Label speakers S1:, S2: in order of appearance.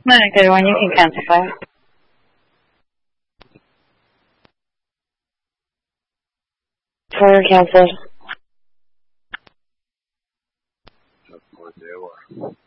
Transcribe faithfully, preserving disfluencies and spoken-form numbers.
S1: Not a good one. You can cancel that. Twitter canceled.
S2: Of course they were.